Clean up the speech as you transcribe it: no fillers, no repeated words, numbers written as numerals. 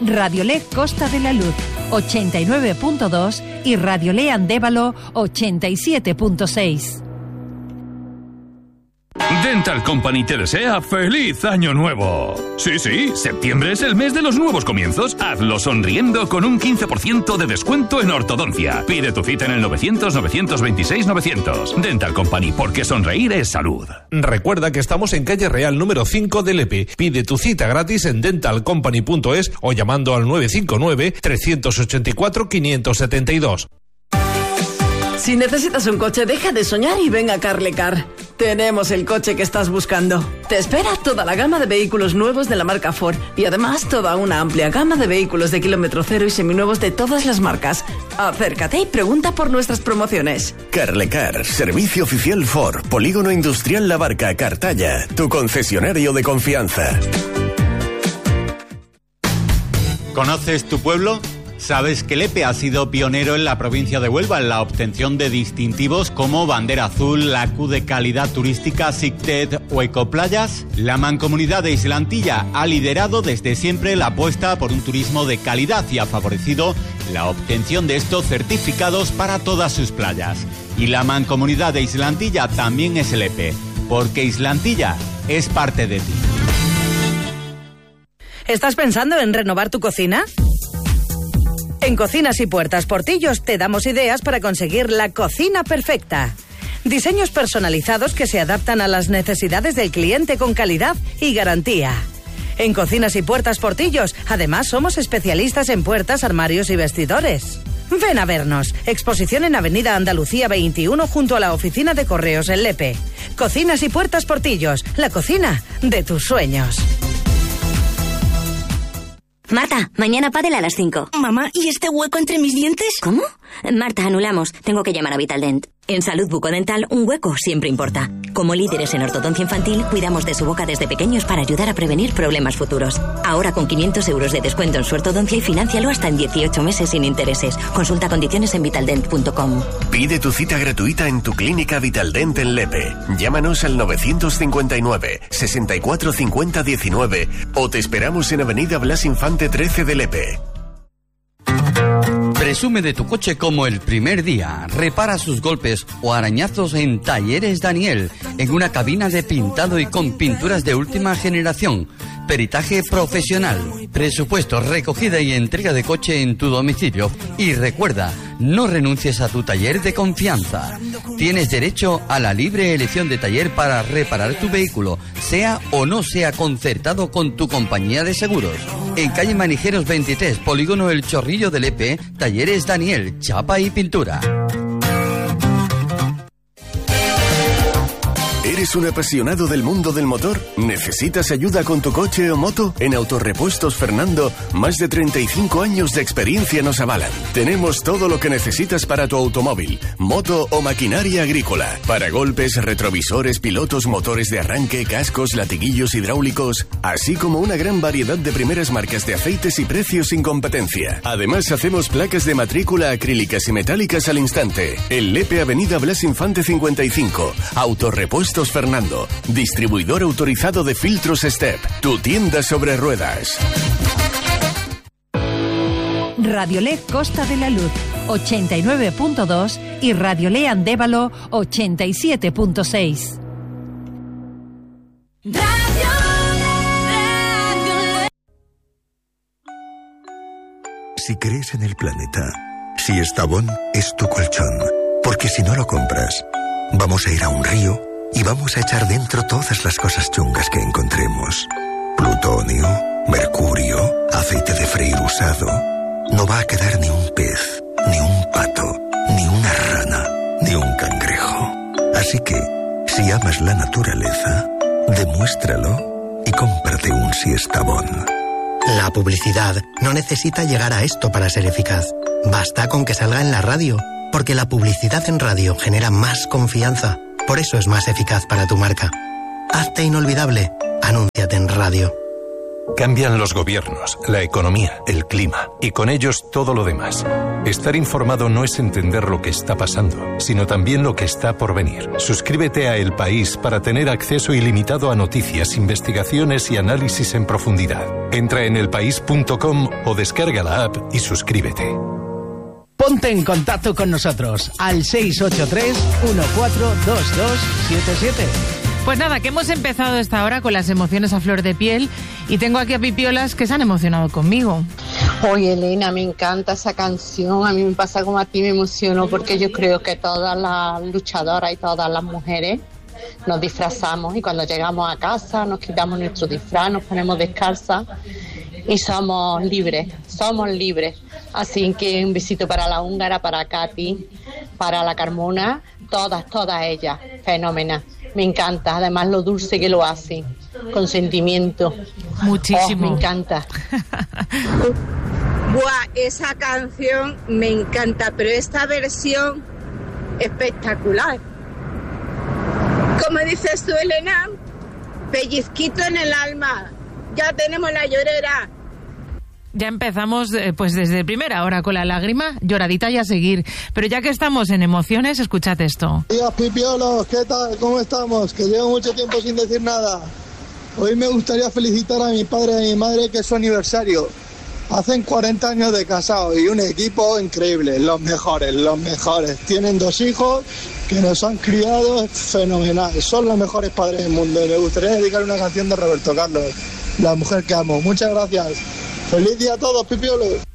Radiolé Costa de la Luz 89.2 y Radiolé Andévalo 87.6. Dental Company te desea ¡Feliz Año Nuevo! Sí, septiembre es el mes de los nuevos comienzos. Hazlo sonriendo con un 15% de descuento en ortodoncia. Pide tu cita en el 900-926-900. Dental Company, porque sonreír es salud. Recuerda que estamos en calle Real número 5 de Lepe. Pide tu cita gratis en dentalcompany.es o llamando al 959-384-572. Si necesitas un coche, deja de soñar y ven a Carlecar. Tenemos el coche que estás buscando. Te espera toda la gama de vehículos nuevos de la marca Ford y además toda una amplia gama de vehículos de kilómetro cero y seminuevos de todas las marcas. Acércate y pregunta por nuestras promociones. Carlecar, servicio oficial Ford, Polígono Industrial La Barca, Cartaya, tu concesionario de confianza. ¿Conoces tu pueblo? ¿Sabes que Lepe ha sido pionero en la provincia de Huelva en la obtención de distintivos como Bandera Azul, la Q de Calidad Turística, SICTED o Ecoplayas? La Mancomunidad de Islantilla ha liderado desde siempre la apuesta por un turismo de calidad y ha favorecido la obtención de estos certificados para todas sus playas. Y la Mancomunidad de Islantilla también es Lepe, porque Islantilla es parte de ti. ¿Estás pensando en renovar tu cocina? En Cocinas y Puertas Portillos te damos ideas para conseguir la cocina perfecta. Diseños personalizados que se adaptan a las necesidades del cliente con calidad y garantía. En Cocinas y Puertas Portillos, además, somos especialistas en puertas, armarios y vestidores. Ven a vernos. Exposición en Avenida Andalucía 21 junto a la oficina de correos en Lepe. Cocinas y Puertas Portillos, la cocina de tus sueños. Marta, mañana pádel a las 5. Mamá, ¿y este hueco entre mis dientes? ¿Cómo? Marta, anulamos. Tengo que llamar a Vitaldent. En Salud Bucodental, un hueco siempre importa. Como líderes en ortodoncia infantil, cuidamos de su boca desde pequeños para ayudar a prevenir problemas futuros. Ahora con 500 euros de descuento en su ortodoncia y financialo hasta en 18 meses sin intereses. Consulta condiciones en vitaldent.com. Pide tu cita gratuita en tu clínica Vitaldent en Lepe. Llámanos al 959 64 50 19 o te esperamos en Avenida Blas Infante 13 de Lepe. Presume de tu coche como el primer día. Repara sus golpes o arañazos en Talleres Daniel, en una cabina de pintado y con pinturas de última generación. Peritaje profesional, presupuesto, recogida y entrega de coche en tu domicilio. Y recuerda, no renuncies a tu taller de confianza. Tienes derecho a la libre elección de taller para reparar tu vehículo, sea o no sea concertado con tu compañía de seguros. En calle Manijeros 23, Polígono El Chorrillo de Lepe, Talleres Daniel, chapa y pintura. ¿Eres un apasionado del mundo del motor? ¿Necesitas ayuda con tu coche o moto? En Autorepuestos Fernando, más de 35 años de experiencia nos avalan. Tenemos todo lo que necesitas para tu automóvil, moto o maquinaria agrícola. Para golpes, retrovisores, pilotos, motores de arranque, cascos, latiguillos hidráulicos, así como una gran variedad de primeras marcas de aceites y precios sin competencia. Además, hacemos placas de matrícula acrílicas y metálicas al instante. En Lepe, Avenida Blas Infante 55. Autorepuestos Fernando, distribuidor autorizado de filtros Step, tu tienda sobre ruedas. Radiolé Costa de la Luz 89.2 y Radiolé Andévalo 87.6. Si crees en el planeta, si Estavón es tu colchón, porque si no lo compras, vamos a ir a un río y vamos a echar dentro todas las cosas chungas que encontremos. Plutonio, mercurio, aceite de freír usado. No va a quedar ni un pez, ni un pato, ni una rana, ni un cangrejo. Así que, si amas la naturaleza, demuéstralo y cómprate un Siestabón. La publicidad no necesita llegar a esto para ser eficaz. Basta con que salga en la radio, porque la publicidad en radio genera más confianza. Por eso es más eficaz para tu marca. Hazte inolvidable. Anúnciate en radio. Cambian los gobiernos, la economía, el clima y con ellos todo lo demás. Estar informado no es entender lo que está pasando, sino también lo que está por venir. Suscríbete a El País para tener acceso ilimitado a noticias, investigaciones y análisis en profundidad. Entra en elpaís.com o descarga la app y suscríbete. Ponte en contacto con nosotros al 683 142277. Pues nada, que hemos empezado esta hora con las emociones a flor de piel y tengo aquí a pipiolas que se han emocionado conmigo. Oye, Elena, me encanta esa canción, a mí me pasa como a ti, me emociono porque yo creo que todas las luchadoras y todas las mujeres nos disfrazamos y cuando llegamos a casa nos quitamos nuestro disfraz, nos ponemos descalzas y somos libres. Así que un besito para la húngara, para Katy, para la Carmona, todas ellas, fenómenas. Me encanta, además lo dulce que lo hacen, con sentimiento. Muchísimo. Me encanta. Buah, esa canción me encanta, pero esta versión espectacular. Como dices tú, Elena, pellizquito en el alma. Ya tenemos la llorera. Ya empezamos pues desde primera hora con la lágrima, lloradita y a seguir. Pero ya que estamos en emociones, escuchad esto. Días, pipiolos, ¿qué tal? ¿Cómo estamos? Que llevo mucho tiempo sin decir nada. Hoy me gustaría felicitar a mi padre y a mi madre, que es su aniversario. Hacen 40 años de casados y un equipo increíble, los mejores. Tienen 2 hijos que nos han criado fenomenal. Son los mejores padres del mundo. Y me gustaría dedicar una canción de Roberto Carlos, La mujer que amo. Muchas gracias. ¡Feliz día a todos, pipiolos!